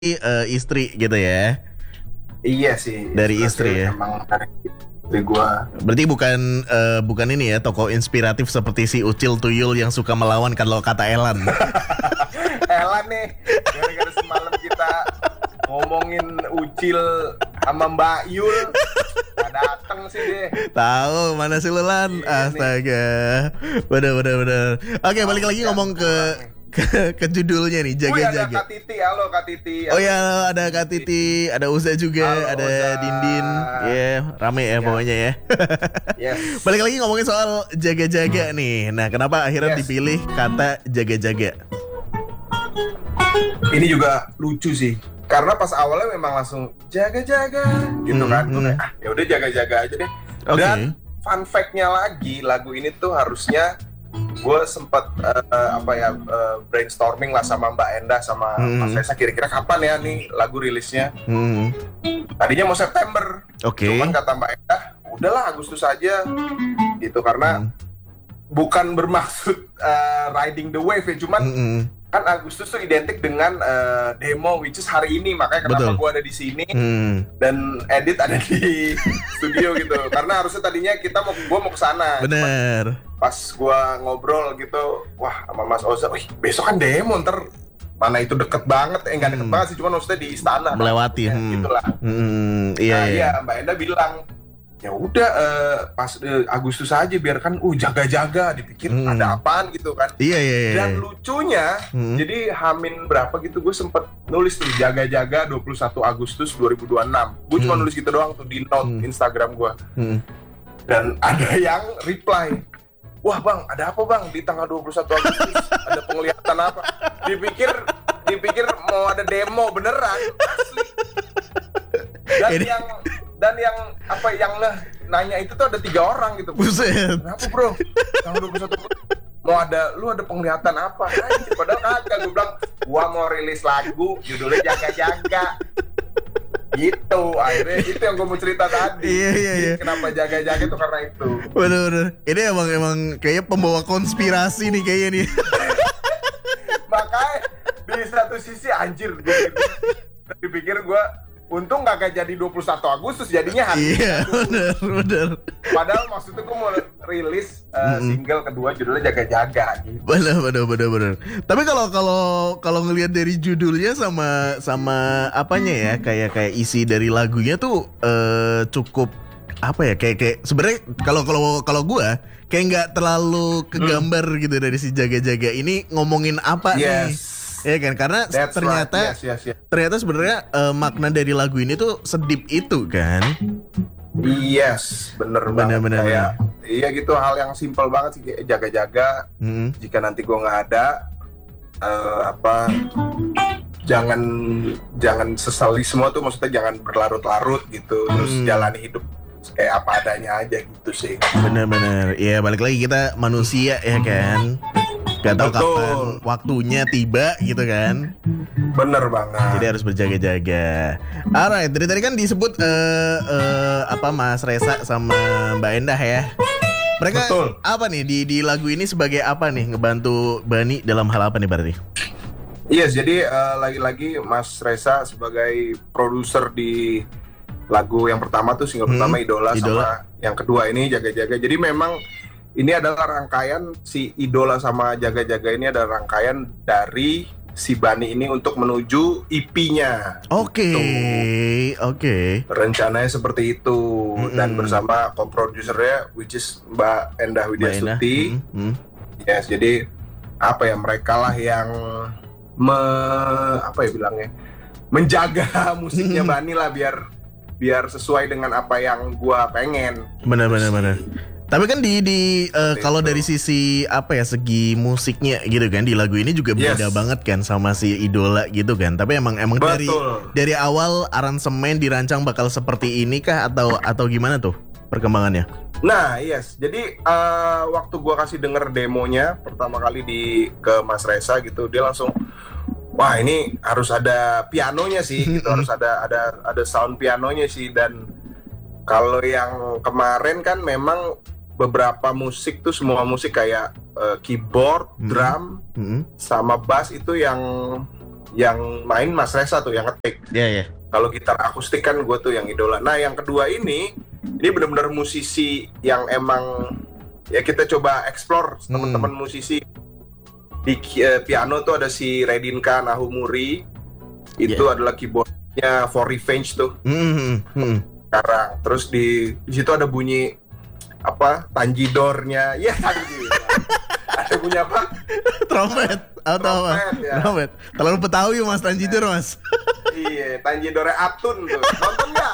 istri gitu ya. Iya sih. Dari istri ya. Emang dari istri gua. Berarti bukan ini ya, tokoh inspiratif seperti si Ucil Tuyul yang suka melawan kalau kata Elan. Elan nih, gara-gara semalam kita ngomongin Ucil sama Mbak Yul, gak dateng sih deh. Tahu mana sih lu Lan? Astaga. Bener. Oke, balik lagi ngomong ke judulnya nih, jaga-jaga. Ada Kak Titi, halo Kak Titi. Oh ya, ada Kak Titi, ada Uza juga, Halo, ada Uza. Dindin. Rame ya pokoknya ya. Yes. Balik lagi ngomongin soal jaga-jaga nih. Nah, kenapa akhirnya Yes. dipilih kata jaga-jaga? Ini juga lucu sih. Karena pas awalnya memang langsung jaga-jaga gitu kan. Gue kayak, ya udah jaga-jaga aja deh. Oke. Dan fun fact-nya lagi, lagu ini tuh harusnya gue sempat brainstorming lah sama Mbak Endah sama Mas Reza, kira-kira kapan ya nih lagu rilisnya. Tadinya mau September, Oke. cuman kata Mbak Endah, udahlah Agustus aja gitu, karena bukan bermaksud riding the wave ya, cuman kan Agustus tuh identik dengan demo, which is hari ini, makanya kenapa gue ada di sini dan edit ada di studio gitu, karena harusnya tadinya gue mau kesana. Bener. Pas gue ngobrol gitu, wah sama Mas Oza, wih besok kan demo, ntar mana itu deket banget, nggak deket banget sih, cuma maksudnya di istana melewati kan, gitulah. Iya. Mbak Enda bilang, ya udah pas Agustus aja, biar kan jaga-jaga, dipikir ada apaan gitu kan. Iya. Dan lucunya, jadi Hamin berapa gitu gue sempet nulis tuh jaga-jaga 21 Agustus 2026. Gue cuma nulis gitu doang tuh di note Instagram gue. Dan ada yang reply, wah bang, ada apa bang di tanggal 21 Agustus? Ada penglihatan apa? Dipikir mau ada demo beneran, asli. Dan yang nanya itu tuh ada 3 orang gitu. Buset. Kenapa bro? Tanggal 21 lu ada penglihatan apa? Anjir, padahal kagak. Gue bilang, gua mau rilis lagu judulnya jaga-jaga. Gitu, akhirnya itu yang gue mau cerita tadi. Iya. Kenapa jaga-jaga itu karena itu. Bener. Ini emang kayaknya pembawa konspirasi nih kayaknya nih. Makanya di satu sisi anjir, gue dipikir gue untung gak jadi 21 Agustus, jadinya hari. Iya, bener. Padahal maksudnya gue mau rilis single kedua judulnya jaga-jaga gitu. Bener. Tapi kalau ngelihat dari judulnya sama apanya ya, kayak isi dari lagunya tuh cukup apa ya, kayak sebenarnya kalau gue kayak nggak terlalu kegambar gitu dari si jaga-jaga ini ngomongin apa nih. Ya kan, karena ternyata ternyata sebenarnya makna dari lagu ini tuh sedip itu kan. Yes, bener banget. Kayak, iya gitu, hal yang simpel banget sih, kayak jaga-jaga. Jika nanti gue nggak ada, jangan sesali semua tuh, maksudnya jangan berlarut-larut gitu, terus jalani hidup kayak apa adanya aja gitu sih. Bener. Iya, balik lagi kita manusia ya kan. Gak tahu kapan waktunya tiba gitu kan. Bener banget. Jadi harus berjaga-jaga. Alright, dari tadi kan disebut Mas Reza sama Mbak Endah ya. Mereka apa nih di lagu ini sebagai apa nih, ngebantu Bani dalam hal apa nih berarti? Yes, jadi lagi-lagi Mas Reza sebagai produser di lagu yang pertama tuh, single pertama Idola, sama yang kedua ini Jaga-Jaga. Jadi memang ini adalah rangkaian, si Idola sama Jaga-Jaga ini adalah rangkaian dari si Bani ini untuk menuju EP-nya. Oke. Rencananya seperti itu. Dan bersama co-produsernya, which is Mbak Endah Widiastuti. Yes, jadi mereka lah yang menjaga musiknya Bani lah, biar sesuai dengan apa yang gua pengen. Benar. Tapi kan kalau dari sisi segi musiknya gitu kan, di lagu ini juga beda banget kan sama si Idola gitu kan. Tapi emang dari awal aransemen dirancang bakal seperti ini kah atau gimana tuh perkembangannya? Nah, jadi waktu gua kasih denger demonya pertama kali ke Mas Reza gitu, dia langsung, wah ini harus ada pianonya sih gitu, harus ada sound pianonya sih. Dan kalau yang kemarin kan memang beberapa musik tuh, semua musik kayak keyboard, drum, sama bass itu yang yang main Mas Reza tuh yang ngetik. Iya. Kalau gitar akustik kan gue tuh yang idola. Nah yang kedua ini benar-benar musisi yang emang ya kita coba explore teman-teman musisi. Di piano tuh ada si Redinka Nahumuri, itu adalah keyboardnya For Revenge tuh. Sekarang terus di situ ada bunyi apa tanjidornya, ya tanjidor. Ada bunyi apa? Trompet atau apa? Ya. Trompet. Terlalu Betawi Mas Tanjidor Mas. Iya, tanjidornya Atun tuh. Nonton nggak?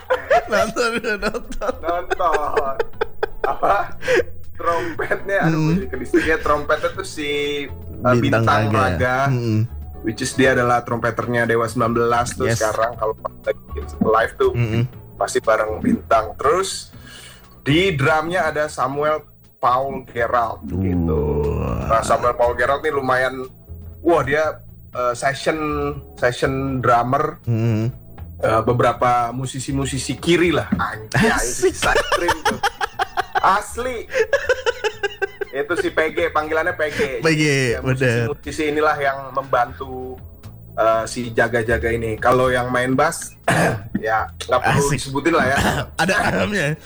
Nonton. Apa? Trompetnya ada musik listriknya. Trompetnya tuh si Bintang Raga. Which is dia adalah trompeternya Dewa 19 tuh. Sekarang kalau lagi live tuh pasti bareng Bintang. Terus di drumnya ada Samuel Paul Gerald gitu. Nah Samuel Paul Gerald nih lumayan, wah dia session drummer beberapa musisi kiri lah. Anjay, Satrim tuh. Asli. Itu si PG, panggilannya PG. Ya, musisi inilah yang membantu si jaga-jaga ini. Kalau yang main bass ya nggak perlu disebutin lah ya. Ada ahamnya.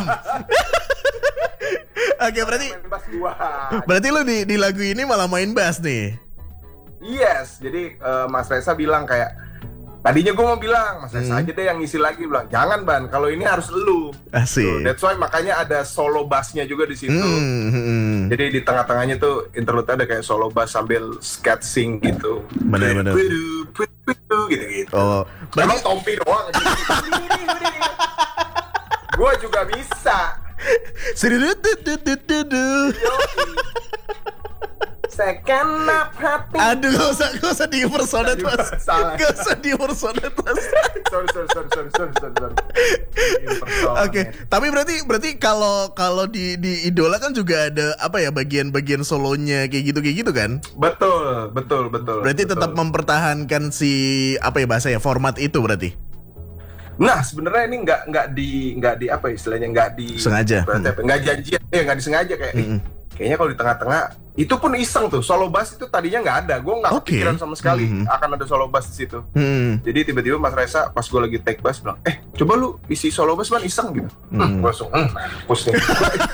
Oke, berarti lo di lagu ini malah main bass nih. Yes, jadi Mas Reza bilang kayak tadinya gue mau bilang Mas Reza aja deh yang ngisi lagi, bilang jangan Ban, kalau ini harus lu. Asik. So, that's why makanya ada solo bassnya juga di situ. Jadi di tengah-tengahnya tuh interlude ada kayak solo bass sambil sketching gitu. Benar. Gitu. Oh, emang Tompi doang. Gue juga bisa. Sekenap hati. Aduh, gak usah di impersonate Mas. Gak usah di impersonate Mas. Sorry. Oke, tapi berarti kalau di Idola kan juga ada apa ya bagian-bagian solonya kayak gitu kan? Betul. Berarti tetap mempertahankan si apa ya bahasanya format itu berarti. Nah sebenarnya ini nggak di apa istilahnya nggak di sengaja, nggak janjian, nggak disengaja kayaknya kalau di tengah-tengah itu pun iseng tuh solo bass itu tadinya nggak ada, gue nggak kepikiran sama sekali akan ada solo bass di situ. Jadi tiba-tiba Mas Reza pas gue lagi take bass bilang, coba lu isi solo bass Ban iseng gitu. Gue langsung mampus nih.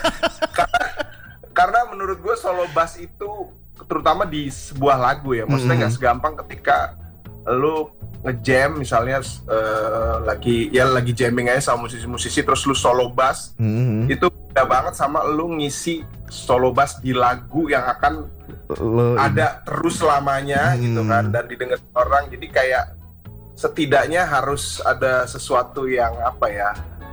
Karena menurut gue solo bass itu terutama di sebuah lagu ya, maksudnya nggak segampang ketika lu nge-jam misalnya lagi jamming aja sama musisi-musisi terus lu solo bass itu beda banget sama lu ngisi solo bass di lagu yang akan ada terus lamanya gitu kan dan didengar orang, jadi kayak setidaknya harus ada sesuatu yang apa ya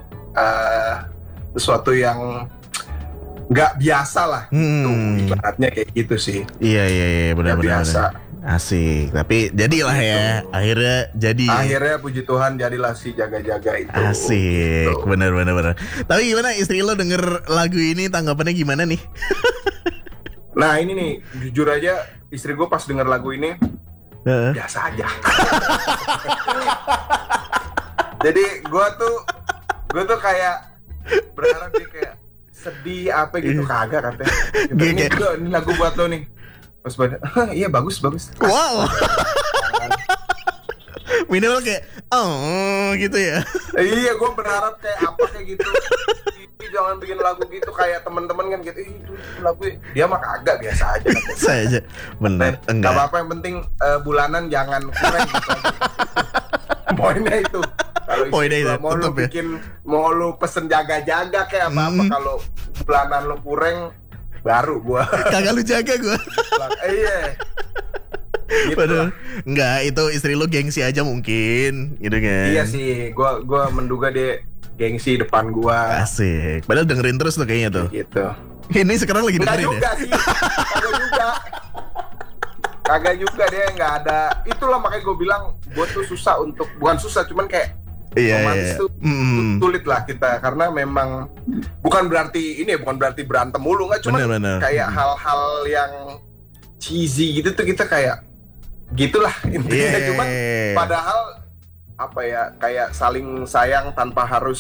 sesuatu yang nggak biasa lah gitu, ibaratnya kayak gitu sih. Iya benar-benar asik, tapi jadilah ya akhirnya puji Tuhan jadilah si jaga-jaga itu. Asik gitu. benar. Tapi gimana istri lo denger lagu ini, tanggapannya gimana nih? Nah ini nih jujur aja istri gue pas denger lagu ini biasa aja. Jadi gue tuh kayak berharap dia kayak sedih apa gitu, kagak katanya. Ini lagu buat lo nih. Pas pada, iya bagus. Wow. Minimal kayak, gitu ya. Iya, gue berharap kayak apa kayak gitu. Jangan bikin lagu gitu kayak teman-teman kan gitu. Itu lagu dia mah kagak, biasa aja. Biasa aja, bener. Enggak apa-apa, yang penting bulanan jangan kurang gitu. Poinnya itu. Kalau mau lu bikin, mau lu pesen jaga-jaga kayak apa-apa, kalau bulanan lu kurang baru gua kagak lu jaga gua. Iya gitu. Padahal enggak, itu istri lu gengsi aja mungkin gitu kan. Iya sih, gua menduga dia gengsi depan gua. Asik, padahal dengerin terus tuh kayaknya tuh gitu. Ini sekarang lagi dengerin juga ya? Sih kagak juga dia nggak ada. Itulah makanya gua bilang gua tuh susah untuk, bukan susah cuman kayak romantis tuh sulit lah kita, karena memang bukan berarti berantem mulu, nggak, cuma kayak hal-hal yang cheesy gitu tuh kita kayak gitulah intinya. Cuman padahal apa ya, kayak saling sayang tanpa harus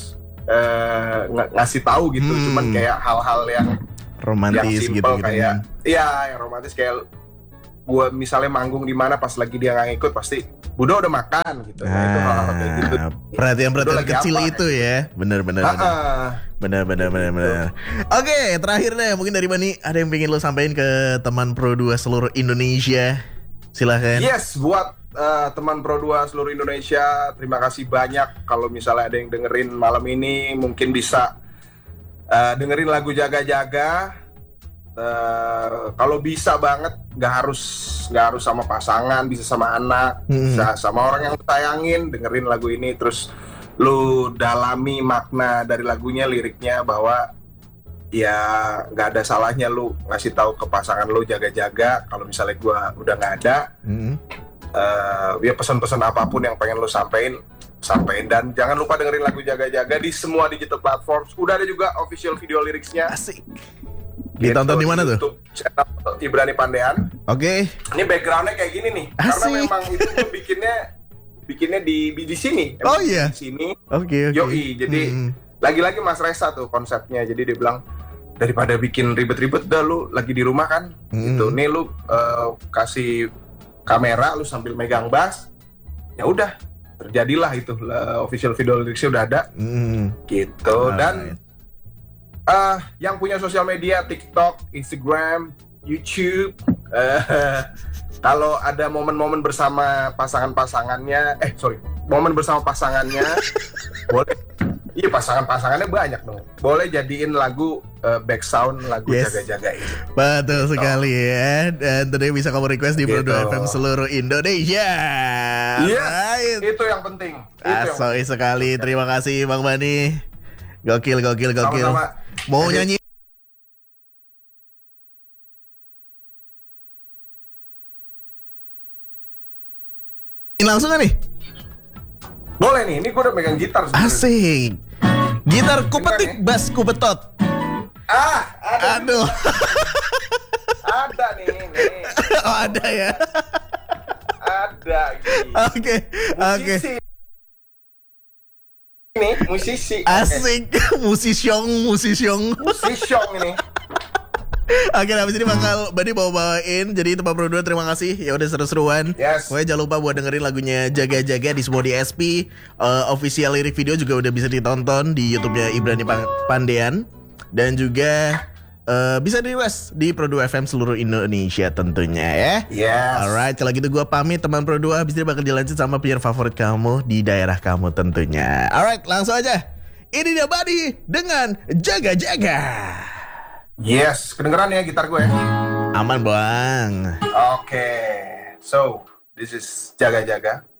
ngasih tahu gitu. Cuman kayak hal-hal yang romantis yang simple gitu kayak yang romantis kayak gue misalnya manggung di mana pas lagi dia nggak ngikut pasti Budo udah makan gitu. Nah, itu hal-hal kayak gitu. Perhatian-perhatian Budo kecil lagi apa, itu ya. Bener. Bener. Oke, terakhir deh, mungkin dari Bani ada yang pengen lo sampaikan ke teman Pro 2 seluruh Indonesia. Silahkan. Yes, buat teman Pro 2 seluruh Indonesia, terima kasih banyak. Kalau misalnya ada yang dengerin malam ini, mungkin bisa dengerin lagu Jaga-Jaga. Kalau bisa banget, nggak harus sama pasangan, bisa sama anak, bisa sama orang yang lu sayangin, dengerin lagu ini terus lu dalami makna dari lagunya, liriknya, bahwa ya nggak ada salahnya lu ngasih tahu ke pasangan lu jaga-jaga. Kalau misalnya gua udah nggak ada, ya pesan-pesan apapun yang pengen lu sampein, dan jangan lupa dengerin lagu Jaga-Jaga di semua digital platforms. Udah ada juga official video liriknya. Asik. Ditonton di mana tuh? YouTube channel Ibrani Pandean. Oke. Ini backgroundnya kayak gini nih. Asik. Karena memang itu gue bikinnya di sini. Oh iya. Di sini. Oke. Yoi. Jadi lagi-lagi Mas Resa tuh konsepnya. Jadi dia bilang daripada bikin ribet-ribet, dah lu lagi di rumah kan. Gitu. Nih lu kasih kamera, lu sambil megang bass. Ya udah, terjadilah itu. Official video liriknya udah ada. Gitu. Dan yang punya sosial media, TikTok, Instagram, YouTube, kalau ada momen-momen bersama pasangannya, boleh, iya pasangannya banyak dong, boleh jadiin lagu background lagu Jaga-Jaga ini. Betul sekali ya, dan tentunya bisa kamu request di Pro 2 FM seluruh Indonesia. Yes, itu yang penting. Asoi sekali, terima kasih Bang Bani. Gokil. Sama-sama. Mau nyanyi? Langsung gak nih? Boleh nih, ini gue udah megang gitar sebenernya. Asik. Gitar ku petik, bass ku betot. Aduh. Ada nih. Oh ada ya. Ada. Oke. Ini musisi. Asik. Musisyong ini. Oke, habis ini bakal Bani bawain. Jadi teman Pro 2 terima kasih. Ya udah seru-seruan. Yes. Pokoknya jangan lupa buat dengerin lagunya Jaga-Jaga di semua di SP. Official lirik video juga udah bisa ditonton di YouTube-nya Ibrani Pandean. Dan juga bisa di request di Pro 2 FM seluruh Indonesia tentunya ya. Yes. Alright, kalau gitu gue pamit teman Pro 2. Habis ini bakal dilanjut sama penyiar favorit kamu di daerah kamu tentunya. Alright, langsung aja. Ini dia Bani dengan Jaga-Jaga. Yes, kedengeran ya gitar gue. Aman bang. Oke, so this is Jaga-Jaga.